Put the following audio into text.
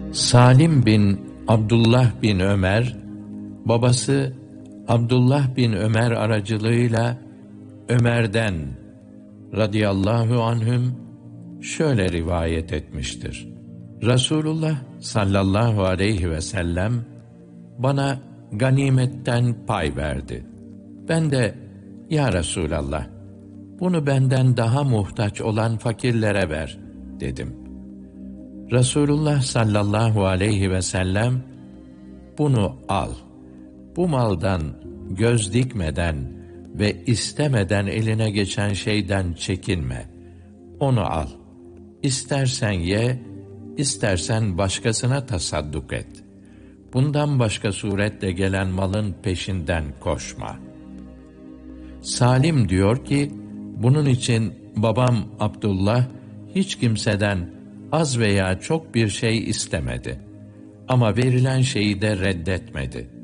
Salim bin Abdullah bin Ömer, babası Abdullah bin Ömer aracılığıyla Ömer'den radıyallahu anhüm şöyle rivayet etmiştir. Resulullah sallallahu aleyhi ve sellem bana ganimetten pay verdi. Ben de ya Resulallah, bunu benden daha muhtaç olan fakirlere ver dedim. Resulullah sallallahu aleyhi ve sellem bunu al. Bu maldan göz dikmeden ve istemeden eline geçen şeyden çekinme. Onu al. İstersen ye, istersen başkasına tasadduk et. Bundan başka suretle gelen malın peşinden koşma. Salim diyor ki, bunun için babam Abdullah hiç kimseden az veya çok bir şey istemedi. Ama verilen şeyi de reddetmedi.